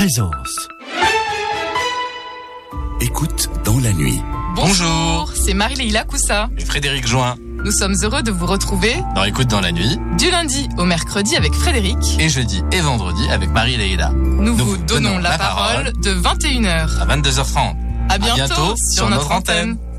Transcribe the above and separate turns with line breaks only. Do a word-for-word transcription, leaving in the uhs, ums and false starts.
présence. Écoute dans la nuit.
Bonjour, c'est Marie-Leila Coussa
et Frédéric Join.
Nous sommes heureux de vous retrouver
dans Écoute dans la nuit,
du lundi au mercredi avec Frédéric
et jeudi et vendredi avec Marie-Leila.
Nous, Nous vous donnons, donnons la parole de vingt et une heures
à vingt-deux heures trente.
À bientôt, à bientôt sur, sur notre antenne. antenne.